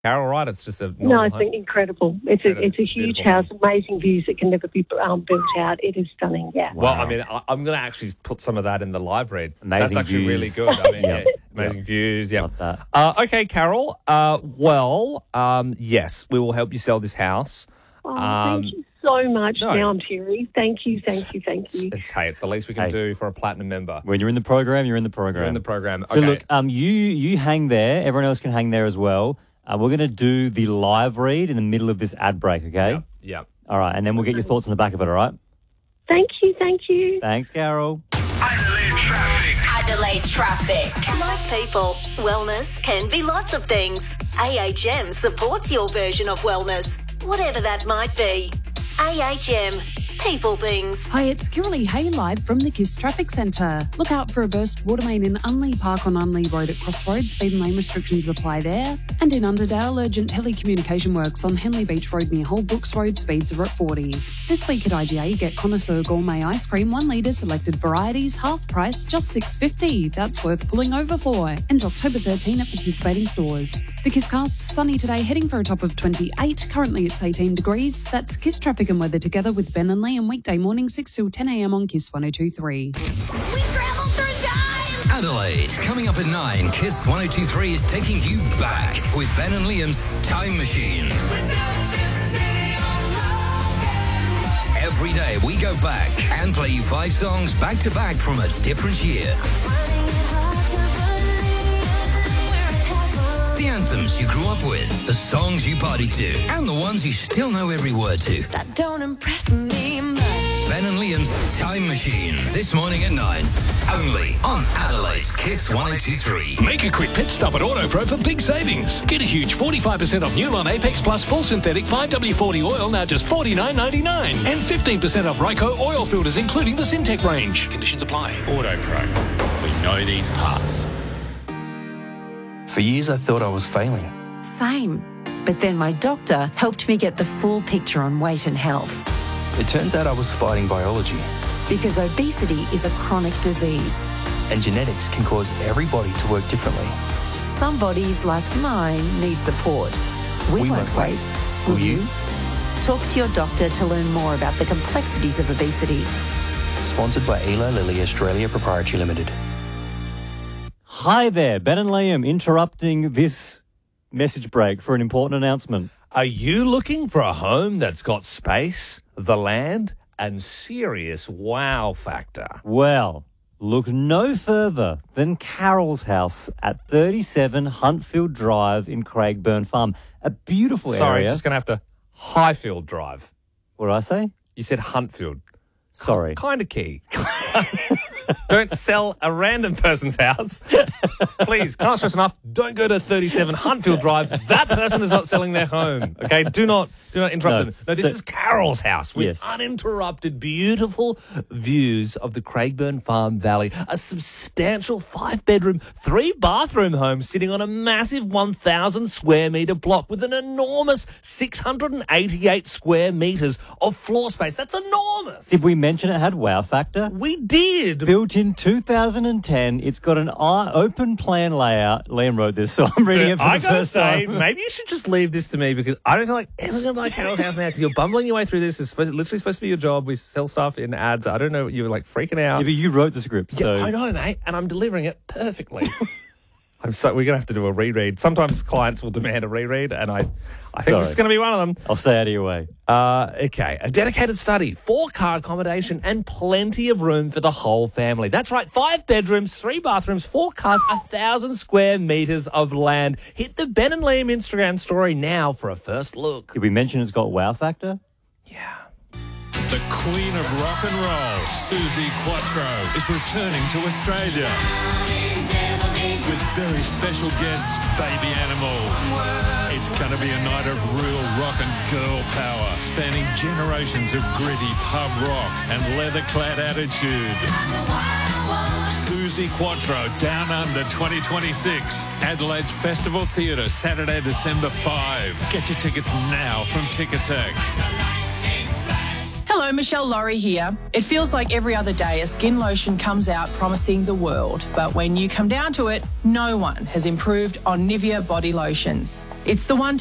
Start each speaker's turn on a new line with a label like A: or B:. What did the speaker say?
A: Carol, right? It's just a normal
B: No, it's
A: home.
B: been incredible. It's a huge
A: Beautiful.
B: house, amazing views that can never be built out. It is stunning, yeah.
A: Well, I mean, I'm going to actually put some of that in the live read.
C: Amazing
A: That's actually
C: views.
A: really good. I mean,
C: Yep.
A: amazing views. Yeah.
C: Love that.
A: Okay, Carol. Yes, we will help you sell this house.
B: Oh, thank you so much.
A: no.
B: Now I'm teary. Thank you.
A: It's the least we can do for a platinum member.
C: When you're in the program, you're in the program.
A: You're in the program.
C: So
A: Okay.
C: look, you hang there. Everyone else can hang there as well. We're going to do the live read in the middle of this ad break, okay?
A: Yeah.
C: All right, and then we'll get your thoughts on the back of it, all right?
B: Thank you.
C: Thanks, Carol.
D: Adelaide Traffic. Like people, wellness can be lots of things. AHM supports your version of wellness, whatever that might be. AHM. People things.
E: Hi, it's Kiralee Hay live from the KISS Traffic Centre. Look out for a burst water main in Unley Park on Unley Road at Crossroads. Speed and lane restrictions apply there. And in Underdale, urgent telecommunication works on Henley Beach Road near Holbrooks Road. Speeds are at 40. This week at IGA, get Connoisseur Gourmet Ice Cream, 1 litre, selected varieties, half price, just $6.50. That's worth pulling over for. Ends October 13 at participating stores. The KISScast, sunny today, heading for a top of 28. Currently it's 18 degrees. That's KISS Traffic and Weather together with Ben and Lee. And weekday morning 6 till 10 a.m. on KISS 102.3.
D: We travel through time!
F: Adelaide, coming up at 9, KISS 102.3 is taking you back with Ben and Liam's Time Machine. Every day we go back and play you 5 songs back to back from a different year. The anthems you grew up with, the songs you partied to, and the ones you still know every word to.
D: That don't impress me much.
F: Ben and Liam's Time Machine, this morning at 9, only on Adelaide's KISS 102.3.
G: Make a quick pit stop at AutoPro for big savings. Get a huge 45% off Newline Apex Plus full synthetic 5W40 oil, now just $49.99. And 15% off Ryco oil filters, including the Syntec range. Conditions apply.
H: AutoPro. We know these parts.
I: For years, I thought I was failing.
J: Same. But then my doctor helped me get the full picture on weight and health.
I: It turns out I was fighting biology.
J: Because obesity is a chronic disease.
I: And genetics can cause every body to work differently.
J: Some bodies, like mine, need support. We won't wait. Will you? Talk to your doctor to learn more about the complexities of obesity.
I: Sponsored by Eli Lilly Australia Proprietary Limited.
C: Hi there, Ben and Liam, interrupting this message break for an important announcement.
A: Are you looking for a home that's got space, the land, and serious wow factor?
C: Well, look no further than Carol's house at 37 Huntfield Drive in Craigburn Farm. A beautiful
A: Sorry,
C: area.
A: just going to have to Highfield Drive.
C: What did I say?
A: You said Huntfield.
C: Sorry.
A: Kind of key. Don't sell a random person's house. Please, can't stress enough, don't go to 37 Huntfield Drive. That person is not selling their home. Okay, do not interrupt them. No, this is Carol's house with uninterrupted, beautiful views of the Craigburn Farm Valley. A substantial 5-bedroom, 3-bathroom home sitting on a massive 1,000 square metre block with an enormous 688 square metres of floor space. That's enormous.
C: Did we mention it had wow factor?
A: We did.
C: Built in 2010. It's got an open plan layout. Liam wrote this, so I'm reading it for the first time.
A: Maybe you should just leave this to me because I don't feel like anyone's going to buy Carol's house now because you're bumbling your way through this. It's literally supposed to be your job. We sell stuff in ads. I don't know. You're like freaking out.
C: Yeah, but you wrote the script.
A: Yeah,
C: So.
A: I know, mate, and I'm delivering it perfectly. We're going to have to do a reread. Sometimes clients will demand a reread, and I think this is going to be one of them.
C: I'll stay out of your way.
A: Okay. A dedicated study, 4-car accommodation, and plenty of room for the whole family. That's right. 5 bedrooms, 3 bathrooms, 4 cars, 1,000 square metres of land. Hit the Ben and Liam Instagram story now for a first look.
C: Did we mention it's got wow factor?
H: The Queen of Rock and Roll, Susie Quattro, is returning to Australia with very special guests, Baby Animals. It's going to be a night of real rock and girl power, spanning generations of gritty pub rock and leather-clad attitude. Susie Quattro, Down Under 2026, Adelaide's Festival Theatre, Saturday, December 5. Get your tickets now from Ticketek.
E: Hello,
K: Hello, Michelle Laurie here. It feels like every other day a skin lotion comes out promising the world. But when you come down to it, no one has improved on Nivea body lotions. It's the one